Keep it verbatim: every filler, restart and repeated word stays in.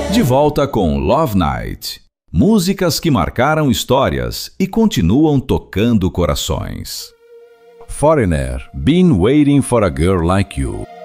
De volta com Love Night. Músicas que marcaram histórias e continuam tocando corações. Foreigner, Been Waiting for a Girl Like You.